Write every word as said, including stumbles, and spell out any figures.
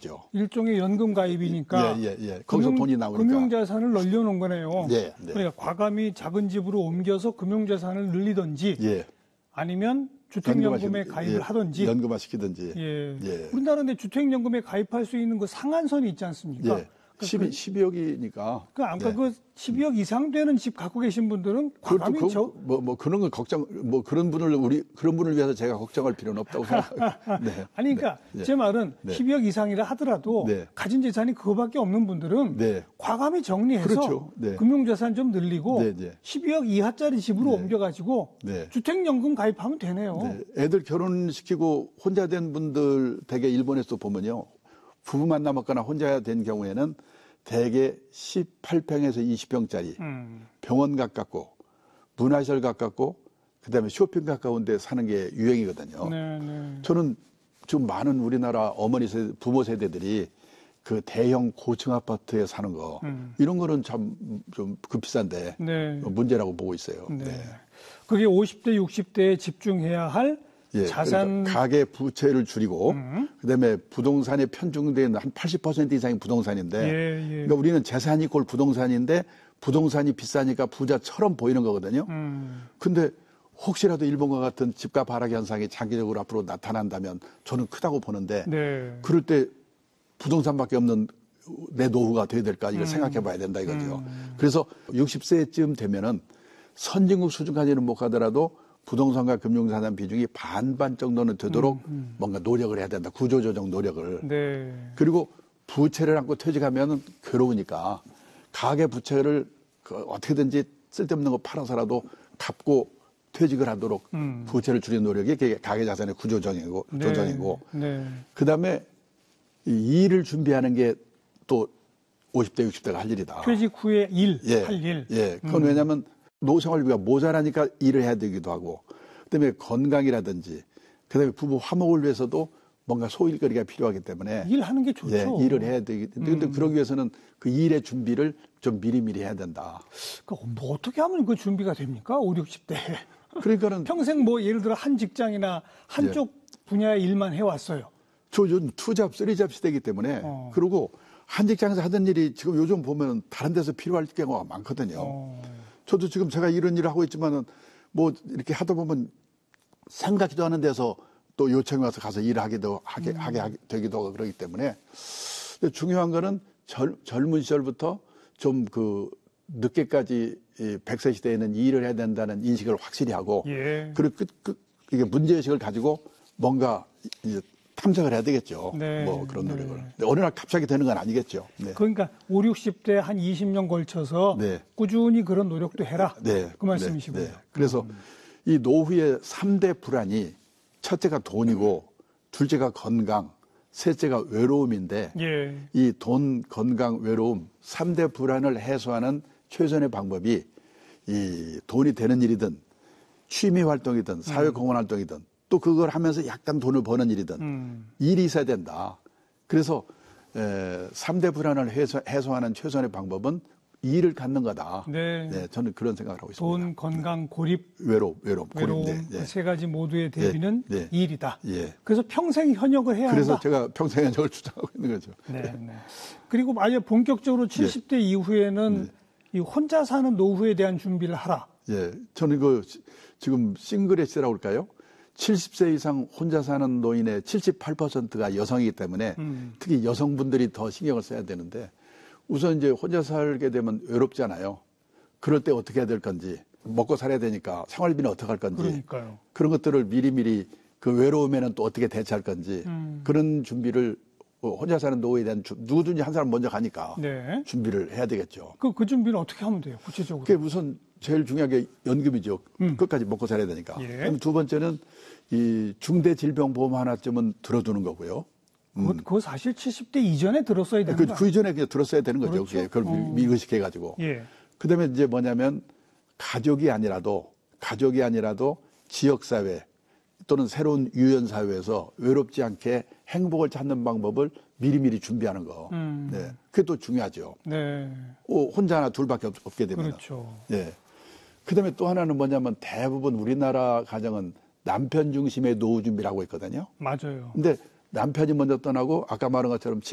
거죠. 일종의 연금 가입이니까. 예, 예, 예. 거기서 금융, 돈이 나오니까. 금융자산을 늘려놓은 거네요. 예, 네. 그러니까 과감히 작은 집으로 옮겨서 금융자산을 늘리든지 예. 아니면 주택연금에 가입을 예, 하든지. 연금화 시키든지. 예. 예. 우리나라는 주택연금에 가입할 수 있는 그 상한선이 있지 않습니까? 예. 십이, 십이억이니까. 그 아까 예. 그 십이억 이상 되는 집 갖고 계신 분들은 과감히 그, 저 뭐, 뭐 그런 건 걱정, 뭐 그런 분을 우리 그런 분을 위해서 제가 걱정할 필요는 없다고 생각합니다. 네. 아니 그러니까 네. 제 말은 네. 십이억 이상이라 하더라도 네. 가진 재산이 그거밖에 없는 분들은 네. 과감히 정리해서 그렇죠. 네. 금융자산 좀 늘리고 네, 네. 십이억 이하짜리 집으로 네. 옮겨가지고 네. 주택연금 가입하면 되네요. 네. 애들 결혼시키고 혼자 된 분들 대개 일본에서 보면요. 부부만 남았거나 혼자 된 경우에는 대개 십팔 평에서 이십 평짜리 음. 병원 가깝고 문화시설 가깝고 그다음에 쇼핑 가까운 데 사는 게 유행이거든요. 네, 네. 저는 좀 많은 우리나라 어머니 세대, 부모 세대들이 그 대형 고층 아파트에 사는 거 음. 이런 거는 참 좀 그 비싼데 네. 문제라고 보고 있어요. 네. 네. 그게 오십 대, 육십 대에 집중해야 할 예, 자산 그러니까 가계 부채를 줄이고 음. 그다음에 부동산에 편중된 한 팔십 퍼센트 이상이 부동산인데 예, 예. 그러니까 우리는 재산이 꼴 부동산인데 부동산이 비싸니까 부자처럼 보이는 거거든요. 음. 근데 혹시라도 일본과 같은 집값 하락 현상이 장기적으로 앞으로 나타난다면 저는 크다고 보는데 네. 그럴 때 부동산밖에 없는 내 노후가 돼야 될까 이거 음. 생각해 봐야 된다 이거죠. 음. 그래서 육십 세쯤 되면은 선진국 수준까지는 못 가더라도 부동산과 금융자산 비중이 반반 정도는 되도록 음, 음. 뭔가 노력을 해야 된다. 구조조정 노력을. 네. 그리고 부채를 안고 퇴직하면 괴로우니까 가계 부채를 그 어떻게든지 쓸데없는 거 팔아서라도 갚고 퇴직을 하도록 음. 부채를 줄이는 노력이 그게 가계 자산의 구조조정이고 네. 조정이고 네. 그다음에 이 일을 준비하는 게 또 오십 대, 육십 대가 할 일이다. 퇴직 후에 일, 예, 할 일. 예. 그건 음. 왜냐하면 노생활비가 모자라니까 일을 해야 되기도 하고, 그다음에 건강이라든지, 그다음에 부부 화목을 위해서도 뭔가 소일거리가 필요하기 때문에 일하는 게 좋죠. 예, 일을 해야 되기 때문에 근데 음. 그러기 위해서는 그 일의 준비를 좀 미리미리 해야 된다. 그러니까 뭐 어떻게 하면 그 준비가 됩니까? 오십, 육십 대. 그러니까는 평생 뭐 예를 들어 한 직장이나 한쪽 예. 분야의 일만 해왔어요. 저 요즘 투잡, 쓰리잡 시대이기 때문에 어. 그리고 한 직장에서 하던 일이 지금 요즘 보면 다른 데서 필요할 경우가 많거든요. 어. 저도 지금 제가 이런 일을 하고 있지만은 뭐 이렇게 하다 보면 생각지도 않은 데서 또 요청이 와서 가서 일하기도 하게, 음. 하게, 하게 되기도 하고 그러기 때문에 근데 중요한 거는 젊, 젊은 시절부터 좀 그 늦게까지 이 백 세 시대에는 이 일을 해야 된다는 인식을 확실히 하고 예. 그리고 그, 그, 이게 문제의식을 가지고 뭔가 이제 탐색을 해야 되겠죠. 네. 뭐 그런 네. 노력을. 근데 어느 날 갑자기 되는 건 아니겠죠. 네. 그러니까 오십, 육십 대 한 이십 년 걸쳐서 네. 꾸준히 그런 노력도 해라. 네. 그 말씀이시고요. 네. 네. 그래서 음. 이 노후의 삼 대 불안이 첫째가 돈이고 둘째가 건강, 셋째가 외로움인데 예. 이 돈, 건강, 외로움 삼 대 불안을 해소하는 최선의 방법이 이 돈이 되는 일이든 취미 활동이든 사회 공헌 활동이든 또 그걸 하면서 약간 돈을 버는 일이든 음. 일이 있어야 된다. 그래서 에, 삼 대 불안을 해소, 해소하는 최선의 방법은 일을 갖는 거다. 네. 네, 저는 그런 생각을 하고 있습니다. 돈, 건강, 고립, 외로움, 외로움, 외로움 고립. 네, 그 세 가지 모두의 대비는 네, 네. 일이다. 예. 그래서 평생 현역을 해야 그래서 한다. 제가 평생 현역을 주장하고 있는 거죠. 네, 네. 그리고 아예 본격적으로 칠십 대 이후에는 이 혼자 사는 노후에 대한 준비를 하라. 예, 저는 그 지금 싱글의 시대라고 할까요? 칠십 세 이상 혼자 사는 노인의 칠십팔 퍼센트가 여성이기 때문에 음. 특히 여성분들이 더 신경을 써야 되는데 우선 이제 혼자 살게 되면 외롭잖아요. 그럴 때 어떻게 해야 될 건지 먹고 살아야 되니까 생활비는 어떻게 할 건지 그러니까요. 그런 것들을 미리미리 그 외로움에는 또 어떻게 대처할 건지 음. 그런 준비를 혼자 사는 노후에 대한 주, 누구든지 한 사람 먼저 가니까 네. 준비를 해야 되겠죠. 그, 그 준비는 어떻게 하면 돼요? 구체적으로. 그게 우선 제일 중요한 게 연금이죠. 음. 끝까지 먹고 살아야 되니까. 예. 그럼 두 번째는 이 중대질병보험 하나쯤은 들어두는 거고요. 그거, 그거 사실 칠십 대 이전에 들었어야 되는 그, 거 그 이전에 그냥 들었어야 되는 거죠. 그렇죠. 그게. 그걸 어. 미의식해가지고. 예. 그 다음에 이제 뭐냐면 가족이 아니라도, 가족이 아니라도 지역사회 또는 새로운 유연사회에서 외롭지 않게 행복을 찾는 방법을 미리미리 준비하는 거. 음. 네. 그게 또 중요하죠. 네. 어, 혼자 하나 둘밖에 없, 없게 되면. 그렇죠. 예. 그 다음에 또 하나는 뭐냐면 대부분 우리나라 가정은 남편 중심의 노후 준비를 하고 있거든요. 맞아요. 근데 남편이 먼저 떠나고 아까 말한 것처럼